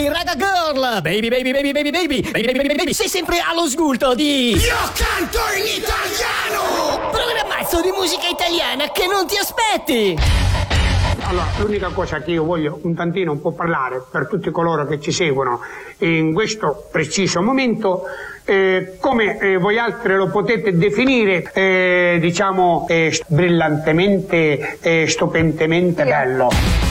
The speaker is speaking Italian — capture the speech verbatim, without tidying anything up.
raga girl, baby baby baby baby baby baby baby baby baby, sei sempre allo sgulto di Io canto in italiano! programmazzo di musica italiana che non ti aspetti. Allora, l'unica cosa che io voglio un tantino un po' parlare per tutti coloro che ci seguono in questo preciso momento, eh, come eh, voi altri lo potete definire, eh, diciamo, eh, brillantemente, eh, stupentemente bello.